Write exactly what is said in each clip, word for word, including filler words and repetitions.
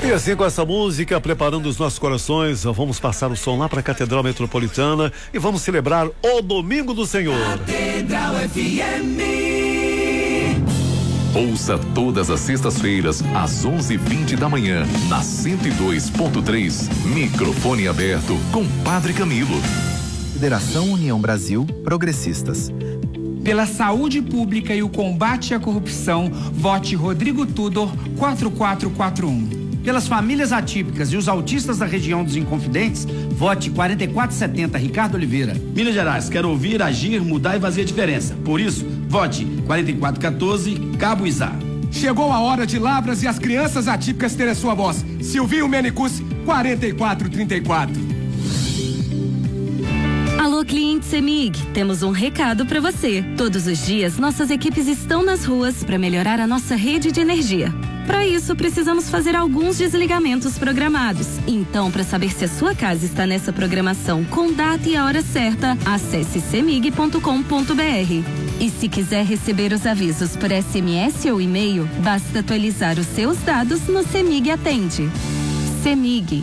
E assim, com essa música, preparando os nossos corações, vamos passar o som lá para a Catedral Metropolitana e vamos celebrar o Domingo do Senhor. Catedral F M. Ouça todas as sextas-feiras, às onze e vinte da manhã, na cento e dois ponto três, microfone aberto com Padre Camilo. Federação União Brasil Progressistas. Pela saúde pública e o combate à corrupção, vote Rodrigo Tudor quatro quatro quatro um. Pelas famílias atípicas e os autistas da região dos Inconfidentes, vote quarenta e quatro setenta Ricardo Oliveira. Minas Gerais, quer ouvir, agir, mudar e fazer a diferença. Por isso, vote quarenta e quatro quatorze Cabo Izá. Chegou a hora de Lavras e as crianças atípicas terem sua voz. Silvinho Menicus, quarenta e quatro trinta e quatro. Alô, cliente CEMIG, temos um recado para você. Todos os dias, nossas equipes estão nas ruas para melhorar a nossa rede de energia. Para isso, precisamos fazer alguns desligamentos programados. Então, para saber se a sua casa está nessa programação com data e a hora certa, acesse cemig ponto com ponto br. E se quiser receber os avisos por S M S ou e-mail, basta atualizar os seus dados no CEMIG Atende. CEMIG.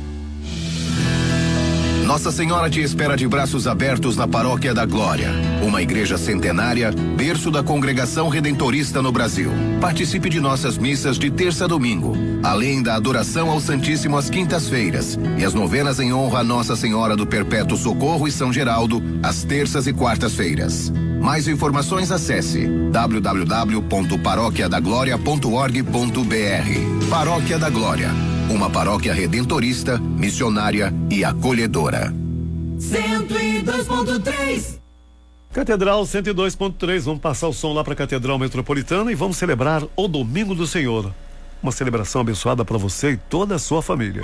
Nossa Senhora te espera de braços abertos na Paróquia da Glória, uma igreja centenária, berço da congregação redentorista no Brasil. Participe de nossas missas de terça a domingo, além da adoração ao Santíssimo às quintas-feiras e as novenas em honra a Nossa Senhora do Perpétuo Socorro e São Geraldo, às terças e quartas-feiras. Mais informações, acesse w w w ponto paróquia da glória ponto org ponto br. Paróquia da Glória, uma paróquia redentorista, missionária e acolhedora. cento e dois ponto três. Catedral cento e dois ponto três, vamos passar o som lá para a Catedral Metropolitana e vamos celebrar o Domingo do Senhor. Uma celebração abençoada para você e toda a sua família.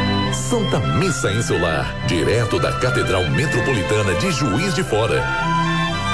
Santa Missa em seu lar, direto da Catedral Metropolitana de Juiz de Fora.